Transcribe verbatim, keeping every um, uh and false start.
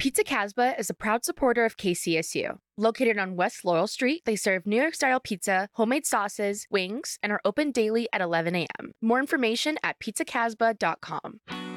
Pizza Casbah is a proud supporter of K C S U. Located on West Laurel Street, they serve New York-style pizza, homemade sauces, wings, and are open daily at eleven a.m. More information at pizza casbah dot com.